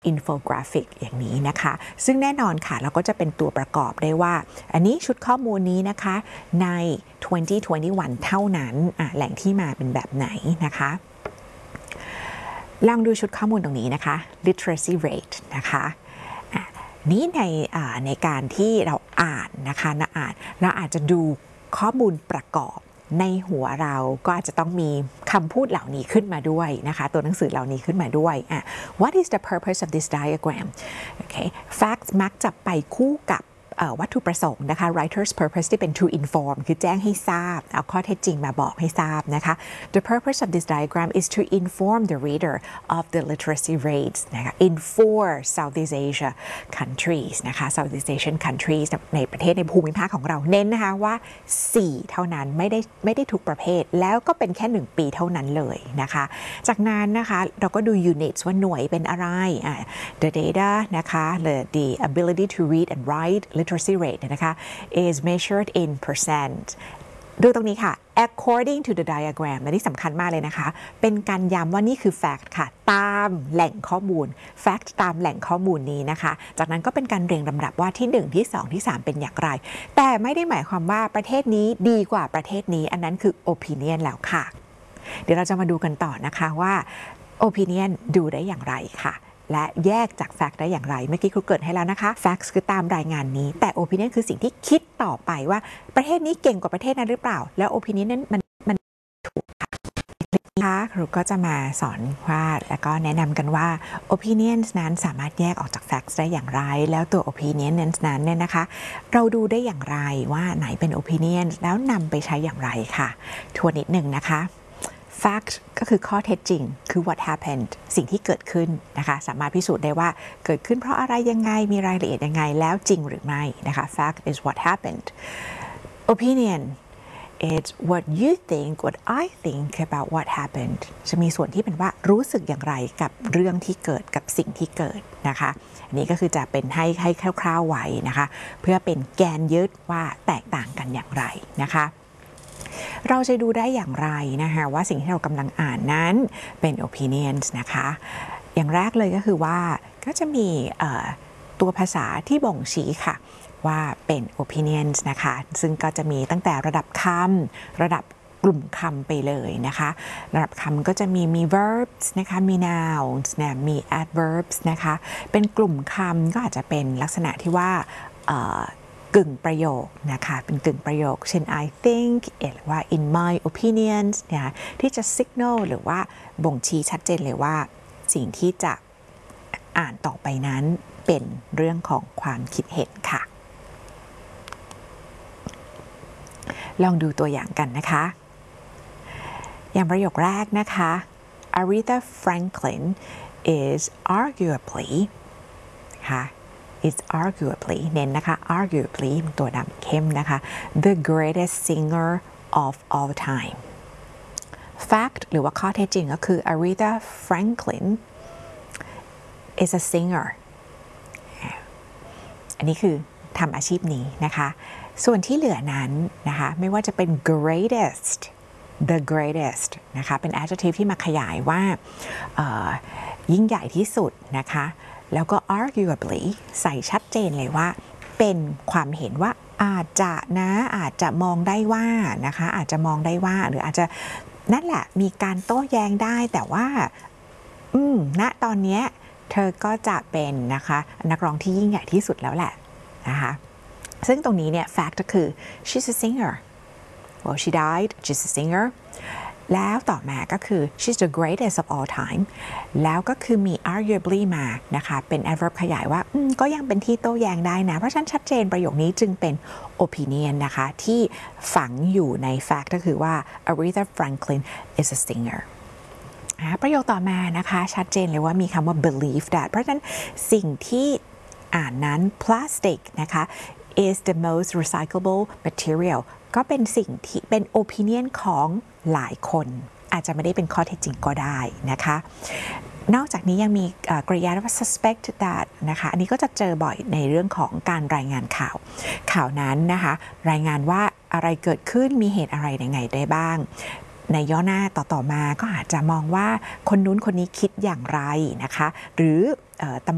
อินโฟกราฟิกอย่างนี้นะคะซึ่งแน่นอนค่ะเราก็จะเป็นตัวประกอบได้ว่าอันนี้ชุดข้อมูลนี้นะคะใน 2021 เท่านั้นแหล่งที่มาเป็นแบบไหนนะคะลองดูชุดข้อมูลตรงนี้นะคะ literacy rate นะคะนี้ในการที่เราอ่านนะคะเราอาจจะดูข้อมูลประกอบในหัวเราก็อาจจะต้องมีคำพูดเหล่านี้ขึ้นมาด้วยนะคะตัวหนังสือเหล่านี้ขึ้นมาด้วย What is the purpose of this diagram? Okay. Facts มักจะไปคู่กับวัตถุประสงค์นะคะ writer's purpose ที่เป็น to inform คือแจ้งให้ทราบเอาข้อเท็จจริงมาบอกให้ทราบนะคะ The purpose of this diagram is to inform the reader of the literacy rates นะคะ in 4 Southeast Asia countries นะคะ Southeast Asian countries ในประเทศในภูมิภาคของเราเน้นนะคะว่า4เท่านั้นไม่ได้ทุกประเภทแล้วก็เป็นแค่1ปีเท่านั้นเลยนะคะจากนั้นนะคะเราก็ดู units ว่าหน่วยเป็นอะไรthe data นะคะ the ability to read and write literacy rate นะคะ is measured in percent ดูตรงนี้ค่ะ according to the diagram อันนี้สำคัญมากเลยนะคะเป็นการย้ำว่านี่คือ fact ค่ะตามแหล่งข้อมูล fact ตามแหล่งข้อมูลนี้นะคะจากนั้นก็เป็นการเรียงลำดับว่าที่1ที่2ที่3เป็นอย่างไรแต่ไม่ได้หมายความว่าประเทศนี้ดีกว่าประเทศนี้อันนั้นคือ opinion แล้วค่ะเดี๋ยวเราจะมาดูกันต่อนะคะว่า opinion ดูได้อย่างไรค่ะและแยกจาก fact ได้อย่างไรเมื่อกี้ครูเกริ่นให้แล้วนะคะ fact คือตามรายงานนี้แต่ opinion คือสิ่งที่คิดต่อไปว่าประเทศนี้เก่งกว่าประเทศนั้นหรือเปล่าแล้ว opinion นั้นมันถูกค่ะนะคะครูก็จะมาสอนว่าแล้วก็แนะนำกันว่า opinions นั้นสามารถแยกออกจาก facts ได้อย่างไรแล้วตัว opinion นั้นเนี่ยนะคะเราดูได้อย่างไรว่าไหนเป็น opinion แล้วนำไปใช้อย่างไรค่ะทวนนิดหนึ่งนะคะ fact ก็คือข้อเท็จจริงคือ what happened สิ่งที่เกิดขึ้นนะคะสามารถพิสูจน์ได้ว่าเกิดขึ้นเพราะอะไรยังไงมีรายละเอียดยังไงแล้วจริงหรือไม่นะคะ fact is what happened opinion is what you think what I think about what happened จะมีส่วนที่เป็นว่ารู้สึกอย่างไรกับเรื่องที่เกิดกับสิ่งที่เกิดนะคะอันนี้ก็คือจะเป็นให้คร่าวๆไว้นะคะเพื่อเป็นแกนยึดว่าแตกต่างกันอย่างไรนะคะเราจะดูได้อย่างไรนะคะว่าสิ่งที่เรากำลังอ่านนั้นเป็น opinions นะคะอย่างแรกเลยก็คือว่าก็จะมีตัวภาษาที่บ่งชี้ค่ะว่าเป็น opinions นะคะซึ่งก็จะมีตั้งแต่ระดับคำระดับกลุ่มคำไปเลยนะคะระดับคำก็จะมี verbs นะคะมี nouns นะมี adverbs นะคะเป็นกลุ่มคำก็อาจจะเป็นลักษณะที่ว่ากึ่งประโยคนะคะเป็นกึ่งประโยคเช่น I think หรือว่า in my opinions นะคะที่จะ signal หรือว่าบ่งชี้ชัดเจนเลยว่าสิ่งที่จะอ่านต่อไปนั้นเป็นเรื่องของความคิดเห็นค่ะลองดูตัวอย่างกันนะคะอย่างประโยคแรกนะคะ Aretha Franklin is arguably ค่ะIt's arguably เน้นนะคะ arguably ตัวดำเข้มนะคะ the greatest singer of all time fact หรือว่าข้อเท็จจริงก็คือ Aretha Franklin is a singer อันนี้คือทำอาชีพนี้นะคะส่วนที่เหลือนั้นนะคะไม่ว่าจะเป็น greatest the greatest นะคะเป็น adjective ที่มาขยายว่ายิ่งใหญ่ที่สุดนะคะแล้วก็ arguably ใส่ชัดเจนเลยว่าเป็นความเห็นว่าอาจจะมองได้ว่านะคะอาจจะมองได้ว่าหรืออาจจะนั่นแหละมีการโต้แย้งได้แต่ว่าณตอนนี้เธอก็จะเป็นนะคะนักร้องที่ยิ่งใหญ่ที่สุดแล้วแหละนะคะซึ่งตรงนี้เนี่ย fact ก็คือ she's a singer well she died she's a singerแล้วต่อมาก็คือ she's the greatest of all time แล้วก็คือมี arguably มานะคะเป็น adverb ขยายว่าก็ยังเป็นที่โต้แย้งได้นะเพราะฉะนั้นชัดเจนประโยคนี้จึงเป็น opinion นะคะที่ฝังอยู่ใน fact ก็คือว่า Aretha Franklin is a singer ประโยคต่อมานะคะชัดเจนเลยว่ามีคำว่า believe that เพราะฉะนั้นสิ่งที่อ่านนั้น plastic นะคะ is the most recyclable material ก็เป็นสิ่งที่เป็น opinion ของหลายคนอาจจะไม่ได้เป็นข้อเท็จจริงก็ได้นะคะนอกจากนี้ยังมีกริยาว่า suspect that นะคะอันนี้ก็จะเจอบ่อยในเรื่องของการรายงานข่าวนั้นนะคะรายงานว่าอะไรเกิดขึ้นมีเหตุอะไรยังไงได้บ้างในย่อหน้าต่อมาก็อาจจะมองว่าคนนู้นคนนี้คิดอย่างไรนะคะหรือตำ